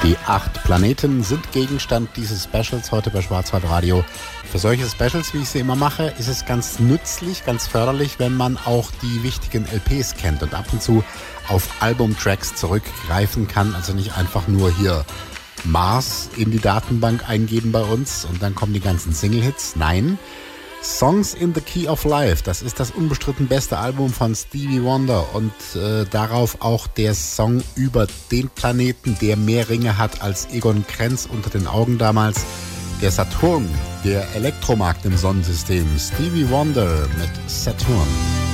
Die 8 Planeten sind Gegenstand dieses Specials heute bei Schwarzwaldradio. Für solche Specials, wie ich sie immer mache, ist es ganz nützlich, ganz förderlich, wenn man auch die wichtigen LPs kennt und ab und zu auf Albumtracks zurückgreifen kann. Also nicht einfach nur hier Mars in die Datenbank eingeben bei uns und dann kommen die ganzen Single-Hits. Nein, Songs in the Key of Life, das ist das unbestritten beste Album von Stevie Wonder und darauf auch der Song über den Planeten, der mehr Ringe hat als Egon Krenz unter den Augen damals. Der Saturn, der Elektromarkt im Sonnensystem. Stevie Wonder mit Saturn.